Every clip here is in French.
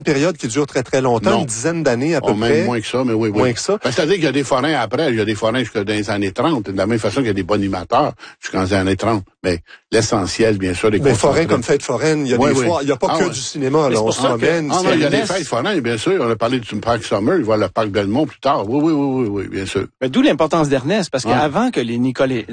période qui dure très, très longtemps, une dizaine d'années à peu près. Même moins que ça, mais oui. Moins que ça. Ben, c'est-à-dire qu'il y a des forains après, il y a des forains jusqu'à dans les années 30, de la même façon qu'il y a des bonimateurs jusqu'aux années 30. Mais l'essentiel, bien sûr, les forains comme fête foraine, il y a des foires, il n'y a pas que du cinéma, là, on s'en mène. Non, il y a des fêtes foraines, bien sûr. On a parlé du parc Summer, il va le parc Belmont plus tard. Oui, bien sûr. D'où l'importance d'Ernest, parce qu'avant que les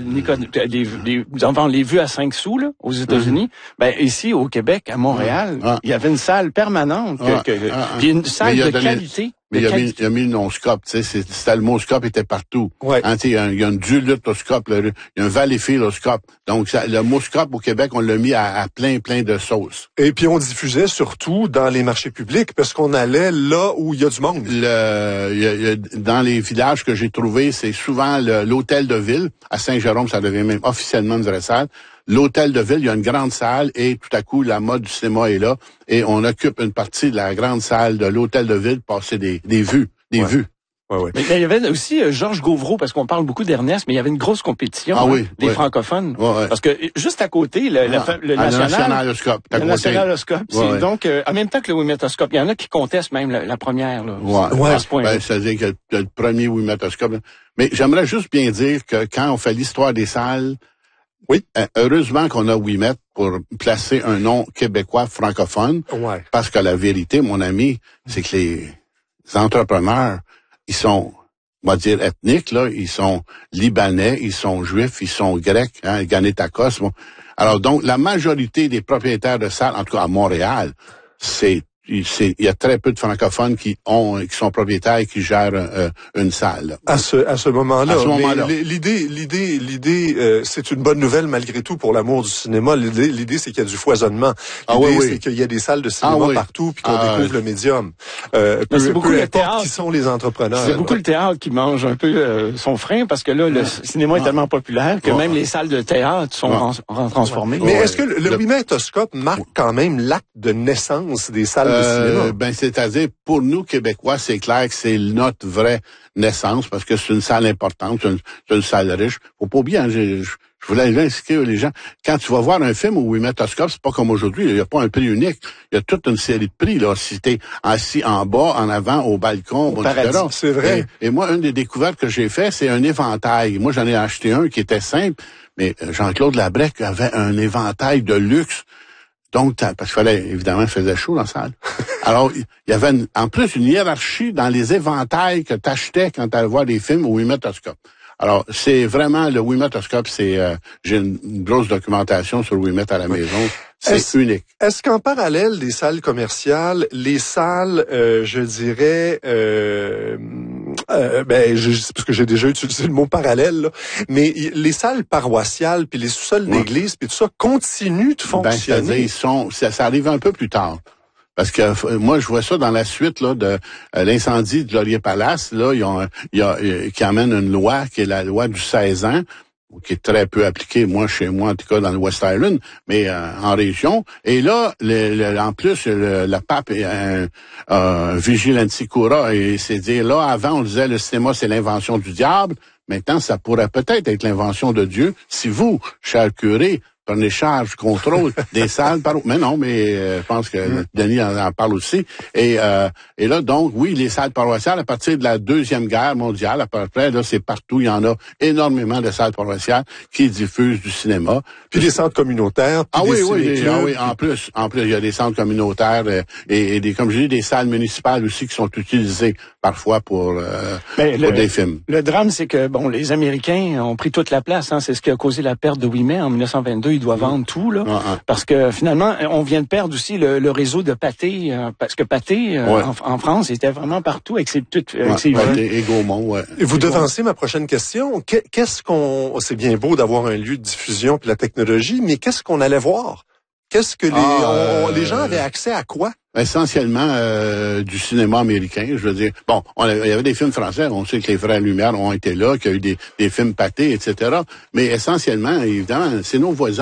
vues à 5 sous, là, aux États-Unis, ben, ici, au Québec, à Montréal, il y avait une salle permanente, puis une salle de qualité. Mais il a mis le non-scope, tu sais, c'était le mot scope était partout. Ouais. Hein, il y a un dulute au scope, il y a un valleyfield au scope. Donc, le mot scope au Québec, on l'a mis à plein de sauces. Et puis, on diffusait surtout dans les marchés publics, parce qu'on allait là où il y a du monde. Dans les villages que j'ai trouvés, c'est souvent l'hôtel de ville. À Saint-Jérôme, ça devient même officiellement une vraie salle. L'hôtel de ville, il y a une grande salle et tout à coup, la mode du cinéma est là et on occupe une partie de la grande salle de l'hôtel de ville pour passer des vues. Ouais. Mais il y avait aussi Georges Gauvreau, parce qu'on parle beaucoup d'Ernest, mais il y avait une grosse compétition des francophones. Parce que juste à côté, le Nationaloscope. Le Nationaloscope. C'est donc, en même temps que le Wimetoscope, il y en a qui contestent même la première. Là, à ce point-là. C'est-à-dire que le premier Wimetoscope. Mais j'aimerais juste bien dire que quand on fait l'histoire des salles, heureusement qu'on a Ouimet pour placer un nom québécois francophone. Ouais. Parce que la vérité, mon ami, c'est que les entrepreneurs, ils sont, on va dire, ethniques, là. Ils sont libanais, ils sont juifs, ils sont grecs, hein, Ganétakos. Bon. Alors, donc, la majorité des propriétaires de salles, en tout cas à Montréal, il y a très peu de francophones qui sont propriétaires et qui gèrent une salle. À ce moment-là. À ce moment-là. L'idée, c'est une bonne nouvelle malgré tout pour l'amour du cinéma. L'idée, c'est qu'il y a du foisonnement. L'idée, c'est qu'il y a des salles de cinéma partout puis qu'on découvre le médium. C'est beaucoup le théâtre. Qui sont les entrepreneurs. C'est beaucoup le théâtre qui mange un peu son frein parce que là, le cinéma est tellement populaire que même les salles de théâtre sont transformées. Mais est-ce que le Wimetoscope marque quand même l'acte de naissance des salles c'est-à-dire, pour nous, Québécois, c'est clair que c'est notre vraie naissance, parce que c'est une salle importante, c'est une salle riche. Faut pas oublier, hein, je voulais expliquer les gens, quand tu vas voir un film au Wimetoscope, c'est pas comme aujourd'hui, il n'y a pas un prix unique. Il y a toute une série de prix, là. Si t'es assis en bas, en avant, au balcon, etc. C'est vrai. Et moi, une des découvertes que j'ai fait, c'est un éventail. Moi, j'en ai acheté un qui était simple, mais Jean-Claude Labrec avait un éventail de luxe. Donc, parce qu'il fallait, évidemment, il faisait chaud dans la salle. Alors, il y avait en plus une hiérarchie dans les éventails que tu achetais quand tu allais voir des films au Wimetoscope. Alors, c'est vraiment, le Wimetoscope, j'ai une grosse documentation sur le Wimet à la maison. C'est unique. Est-ce qu'en parallèle des salles commerciales, les salles, je dirais, parce que j'ai déjà utilisé le mot parallèle, là, mais les salles paroissiales puis les sous-sols d'église puis tout ça continuent de fonctionner. Ça arrive un peu plus tard. Parce que moi, je vois ça dans la suite là de l'incendie de Laurier Palace. Là, qui amène une loi qui est la loi du 16 ans, qui est très peu appliquée, chez moi, en tout cas, dans le West Island, mais en région. Et là, en plus, le pape est un vigilanti cura, et c'est dire, là, avant, on disait, le cinéma, c'est l'invention du diable. Maintenant, ça pourrait peut-être être l'invention de Dieu. Si vous, cher curé, prenez charge, contrôle des salles. Mais non, je pense que Denis en parle aussi. Et là, donc, oui, les salles paroissiales, à partir de la Deuxième Guerre mondiale, à peu près, là, c'est partout. Il y en a énormément de salles paroissiales qui diffusent du cinéma. Puis des centres communautaires. Oui, en plus, il y a des centres communautaires et comme je dis, des salles municipales aussi qui sont utilisées parfois pour des films. Le drame, c'est que, les Américains ont pris toute la place, hein. C'est ce qui a causé la perte de Ouimet en 1922. Il doit vendre tout, là. Parce que, finalement, on vient de perdre aussi le réseau de Pathé, parce que Pathé, en France, était vraiment partout avec ses vues. Et Gaumont, Et vous devancez ma prochaine question. C'est bien beau d'avoir un lieu de diffusion puis la technologie, mais qu'est-ce qu'on allait voir? Qu'est-ce que les gens avaient accès à quoi? Essentiellement du cinéma américain, je veux dire. Bon, il y avait des films français, on sait que les Frères Lumière ont été là, qu'il y a eu des films Pathé, etc. Mais essentiellement, évidemment, c'est nos voisins.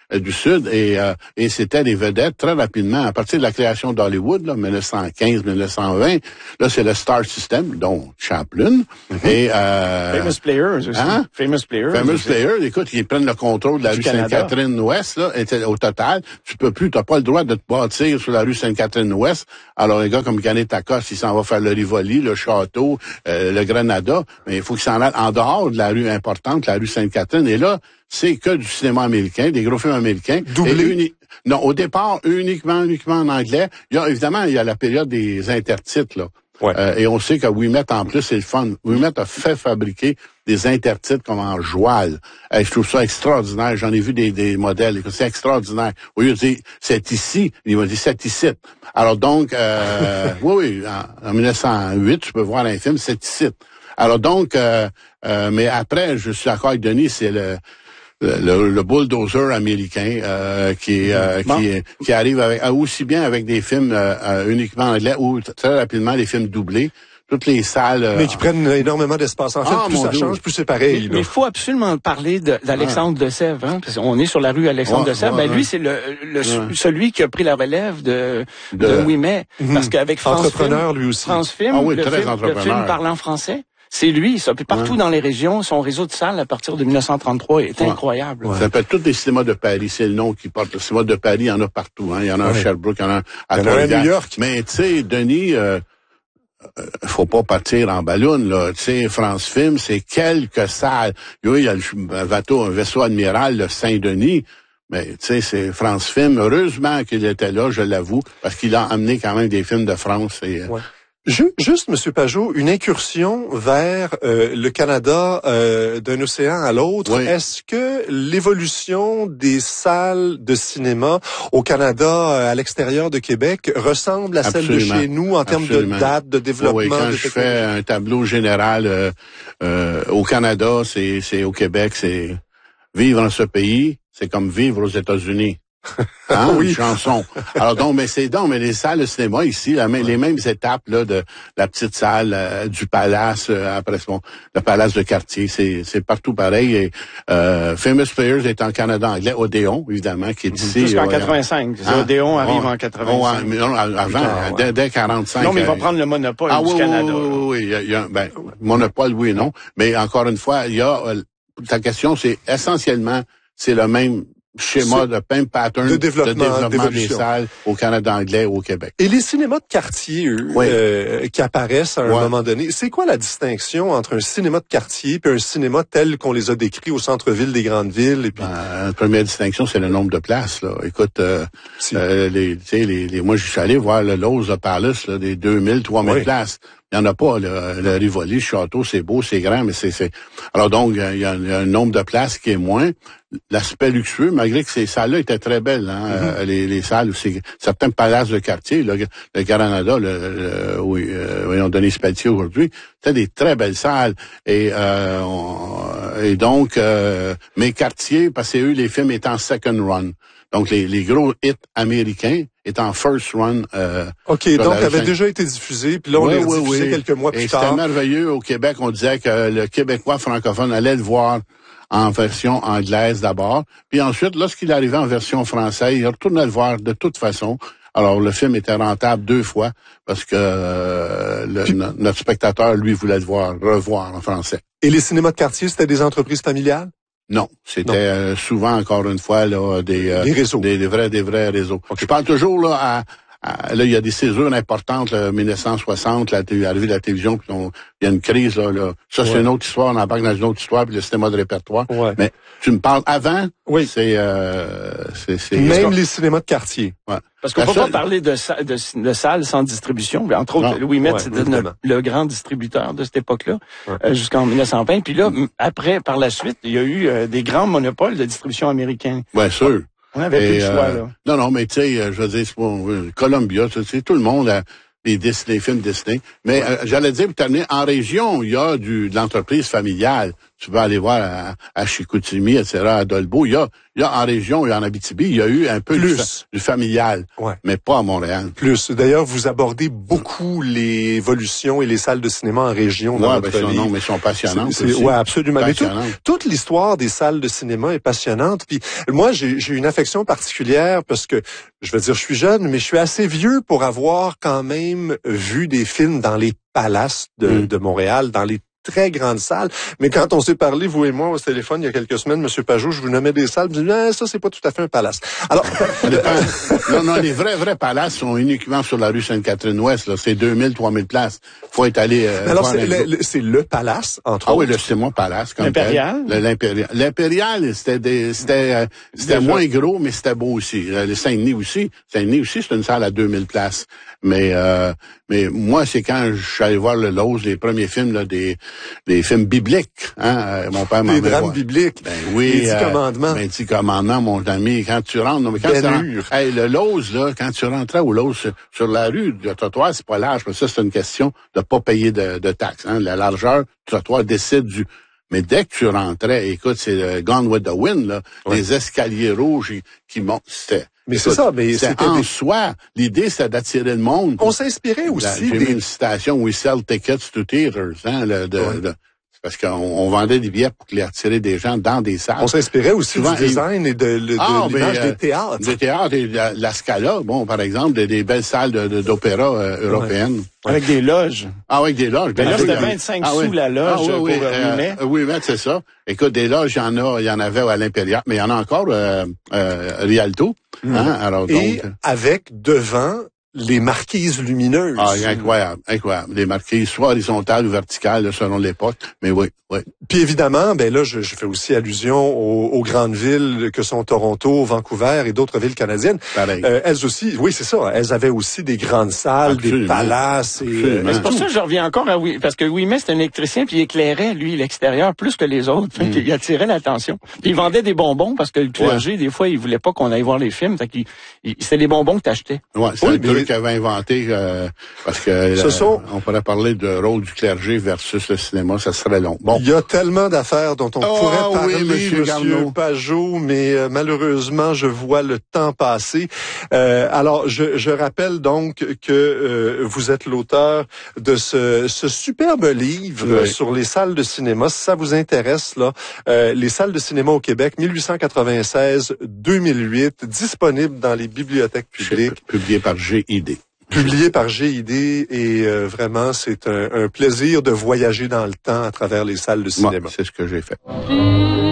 du Sud et c'était des vedettes très rapidement. À partir de la création d'Hollywood, là, 1915-1920, là, c'est le Star System, dont Chaplin. Et, Famous Players aussi. Hein? Famous Players. Écoute, ils prennent le contrôle de la rue Sainte-Catherine-Ouest, là, au total. T'as pas le droit de te bâtir sur la rue Sainte-Catherine-Ouest. Alors, un gars comme Canet Tacoste, il s'en va faire le Rivoli, le Château, le Granada, mais il faut qu'il s'en aille en dehors de la rue importante, la rue Sainte-Catherine. Et là, c'est que du cinéma américain, des gros films américains. Doublé? Non, au départ, uniquement en anglais. Il y a la période des intertitres, là. Ouais. Et on sait que Ouimet, en plus, c'est le fun. Ouimet a fait fabriquer des intertitres comme en joual. Je trouve ça extraordinaire. J'en ai vu des modèles. C'est extraordinaire. Au lieu de dire « c'est ici », il m'a dit « c'est ici ». Alors donc, oui, en 1908, tu peux voir un film « c'est ici ». Alors donc, mais après, je suis d'accord avec Denis, c'est le bulldozer américain qui arrive avec aussi bien avec des films uniquement en anglais ou très rapidement les films doublés. Toutes les salles... mais qui prennent énormément d'espace. En fait, plus ça change, plus c'est pareil. Mais il faut absolument parler d'Alexandre de Sèvres. Hein, parce qu'on est sur la rue Alexandre de Sèvres. Lui, c'est celui qui a pris la relève de Ouimet. Parce qu'avec France Entrepreneur, lui aussi. France Film, le film parlant français, c'est lui, ça. Puis partout dans les régions, son réseau de salles à partir de 1933 est incroyable. Ça s'appelle tous les cinémas de Paris, c'est le nom qui porte. Le cinéma de Paris, il y en a partout. Hein. Il y en a à Sherbrooke, il y en a à New York. Mais tu sais, Denis, faut pas partir en ballon, là. Tu sais, France Film, c'est quelques salles. Oui, il y a un vaisseau amiral, le Saint-Denis. Mais, tu sais, c'est France Film. Heureusement qu'il était là, je l'avoue, parce qu'il a amené quand même des films de France et, Juste, Monsieur Pajot, une incursion vers le Canada d'un océan à l'autre. Oui. Est-ce que l'évolution des salles de cinéma au Canada, à l'extérieur de Québec, ressemble à celle de chez nous en termes de date, de développement? Oui, quand je fais un tableau général au Canada, c'est au Québec, c'est vivre dans ce pays, c'est comme vivre aux États-Unis. Hein? Oui. Une chanson. Alors donc, mais les salles de cinéma ici, les mêmes étapes là de la petite salle du Palace, après le Palace de quartier, c'est partout pareil. Et Famous Players est en Canada anglais, Odéon évidemment, qui est ici. Jusqu'en 85. Odéon arrive en 85. Mais non, avant, dès 45. Non, mais il va prendre le monopole du Canada. Oui, il y a monopole, oui et non. Mais encore une fois, il y a ta question, c'est essentiellement c'est le même schéma de même pattern de développement des salles au Canada anglais ou au Québec. Et les cinémas de quartier, qui apparaissent à un moment donné, c'est quoi la distinction entre un cinéma de quartier et un cinéma tel qu'on les a décrits au centre-ville des grandes villes? Et puis... la première distinction, c'est le nombre de places. Là. Écoute, moi, je suis allé voir le Lowe's Palace, là, des 2000, 3000 places. Il n'y en a pas, le Rivoli, le château, c'est beau, c'est grand, mais c'est... Alors donc, il y a un nombre de places qui est moins. L'aspect luxueux, malgré que ces salles-là étaient très belles, hein, les salles, certains palaces de quartier, le Granada, voyons, Denis Pelletier aujourd'hui, c'était des très belles salles. Et donc, mes quartiers, parce que eux, les films étaient en second run. Donc, les gros hits américains étaient en first run. OK, donc avait déjà été diffusé, puis là, on les diffusé quelques mois plus tard. C'était merveilleux. Au Québec, on disait que le Québécois francophone allait le voir en version anglaise d'abord. Puis ensuite, lorsqu'il arrivait en version française, il retournait le voir de toute façon. Alors, le film était rentable 2 fois parce que notre spectateur, lui, voulait le revoir en français. Et les cinémas de quartier, c'était des entreprises familiales? Non, c'était souvent, encore une fois, là, des réseaux. Des vrais réseaux. Okay. Je parle toujours là là, il y a des césures importantes, là, 1960, l'arrivée de la télévision, puis il y a une crise, là. Ça, c'est une autre histoire, on embarque dans une autre histoire, puis le cinéma de répertoire. Ouais. Mais tu me parles avant, c'est même les cinémas de quartier. Ouais. Parce qu'on peut pas parler de salles sans distribution. Entre autres, Louis-Met, c'était le grand distributeur de cette époque-là, jusqu'en 1920. Puis là, après, par la suite, il y a eu des grands monopoles de distribution américains. Bien sûr. On avait plus le choix, là. Non, mais tu sais, je veux dire, c'est bon, Columbia, tu sais, tout le monde a des films Disney. Mais j'allais dire, pour terminer, en région, il y a de l'entreprise familiale. tu peux aller voir à Chicoutimi, etc., à Dolbeau. Il y a en région, il y a en Abitibi, il y a eu un peu du familial, mais pas à Montréal. Plus. D'ailleurs, vous abordez beaucoup l'évolution et les salles de cinéma en région dans votre livre. Non, mais ils sont passionnantes aussi. Oui, absolument. Mais toute l'histoire des salles de cinéma est passionnante. Puis moi, j'ai une affection particulière parce que, je veux dire, je suis jeune, mais je suis assez vieux pour avoir quand même vu des films dans les palaces de Montréal, dans les très grande salle. Mais quand on s'est parlé, vous et moi, au téléphone, il y a quelques semaines, Monsieur Pajot, je vous nommais des salles, je me disais, ça, c'est pas tout à fait un palace. Alors, non, les vrais palaces sont uniquement sur la rue Sainte-Catherine-Ouest, là. C'est 2000, 3000 places. Faut être allé, alors, c'est le palace, entre autres. Ah oui, le Cinéma Palace, comme l'Impérial? L'Impérial, c'était moins gros, mais c'était beau aussi. Le Saint-Denis aussi, c'est une salle à 2000 places. Mais moi, c'est quand je suis allé voir le Loz, les premiers films, là, des films bibliques, hein. Mon père m'en des drames bibliques. Ben oui. Les 10 commandements. Ben, 10 commandements, mon ami. Quand tu rentres, le Loz, là, quand tu rentrais au Loz sur la rue, le trottoir, c'est pas large, mais ça, c'est une question de pas payer de taxes, hein. La largeur du trottoir décide mais dès que tu rentrais, écoute, c'est Gone with the Wind, là, les escaliers rouges qui montent, mais c'est ça, mais c'était en soi. L'idée, c'était d'attirer le monde. On s'inspirait aussi. J'ai mis une citation, we sell tickets to theaters, hein, parce qu'on vendait des billets pour attirer des gens dans des salles. On s'inspirait aussi du design et de l'image des théâtres. Des théâtres et la Scala, par exemple, des belles salles d'opéra européennes. Avec des loges. Ah oui, avec des loges. Ben là, c'était 25 sous la loge pour 8 mai. Oui, mais c'est ça. Écoute, des loges, il y en avait à l'Impérial, mais il y en a encore Rialto. Hein, alors, et avec devant les marquises lumineuses. Ah, incroyable. Les marquises, soit horizontales ou verticales, selon l'époque. Mais oui. Puis évidemment, ben là, je fais aussi allusion aux grandes villes que sont Toronto, Vancouver et d'autres villes canadiennes. Elles aussi, oui, c'est ça. Elles avaient aussi des grandes salles, des palaces. C'est pour ça que je reviens encore à parce que Ouimet, c'est un électricien, puis il éclairait, lui, l'extérieur plus que les autres. Il attirait l'attention. Puis il vendait des bonbons parce que le clergé, des fois, il voulait pas qu'on aille voir les films. C'était des bonbons que t'achetais. Ouais, c'est un truc qu'il avait inventé parce que on pourrait parler de rôle du clergé versus le cinéma, ça serait long. Bon. Il y a tellement d'affaires dont on pourrait parler, Monsieur Pajot, mais malheureusement, je vois le temps passer. Alors, je rappelle donc que vous êtes l'auteur de ce superbe livre sur les salles de cinéma. Si ça vous intéresse, là, les salles de cinéma au Québec, 1896-2008, disponible dans les bibliothèques publiques. Publié par GID. Publié par GID et vraiment, c'est un plaisir de voyager dans le temps à travers les salles de cinéma. Moi, c'est ce que j'ai fait.